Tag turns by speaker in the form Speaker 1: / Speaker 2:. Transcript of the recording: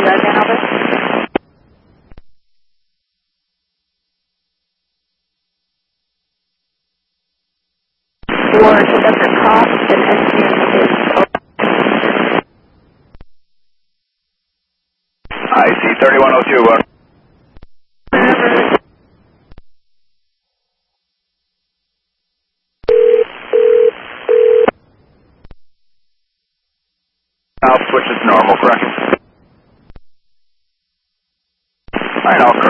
Speaker 1: yard van, Albert. For conductor cost and engine is
Speaker 2: IC 3102. Switch is normal, correct? Alright, I'll